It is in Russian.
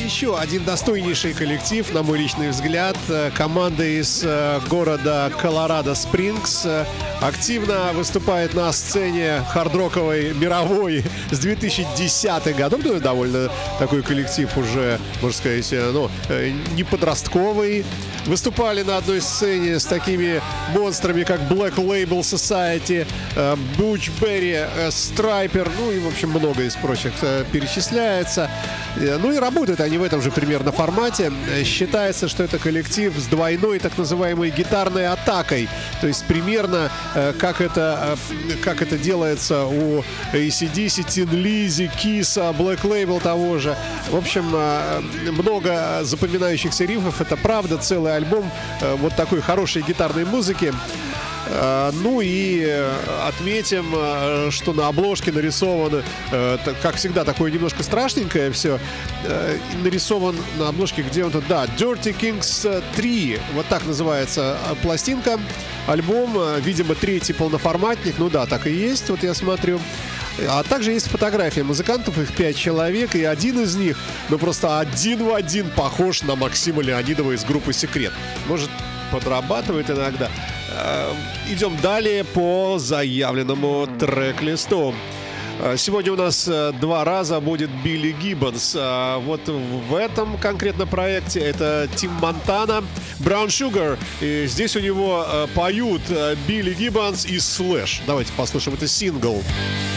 еще один достойнейший коллектив, на мой личный взгляд. Команда из города Колорадо-Спрингс активно выступает на сцене хард-роковой мировой с 2010 годом. Ну, довольно такой коллектив уже, можно сказать, не подростковый. Выступали на одной сцене с такими монстрами, как Black Label Society, Butch Berry, Striper, ну и, в общем, много из прочих перечисляется. Ну и работают они в этом же примерно формате. Считается, что это коллектив с двойной так называемой гитарной атакой. То есть примерно как это делается у AC/DC, Tin Lizzy, Kiss, Black Label того же. В общем, много запоминающихся рифов. Это правда, целый альбом вот такой хорошей гитарной музыки. Ну и отметим, что на обложке нарисовано, как всегда, такое немножко страшненькое все. Нарисован на обложке, где он тут, да, Dirty Kings 3. Вот так называется пластинка, альбом. Видимо, третий полноформатник. Ну да, так и есть, вот я смотрю. А также есть фотографии музыкантов, их 5 человек, и один из них, просто один в один похож на Максима Леонидова из группы «Секрет». Может, подрабатывает иногда. Идем далее по заявленному трек-листу. Сегодня у нас 2 раза будет Билли Гиббонс. Вот в этом конкретно проекте это Тим Монтана, Brown Sugar. И здесь у него поют Билли Гиббонс и Слэш. Давайте послушаем, это сингл.